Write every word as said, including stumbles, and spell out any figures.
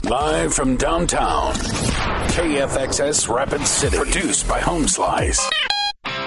Live from downtown, K F X S Rapid City. Produced by Home Slice.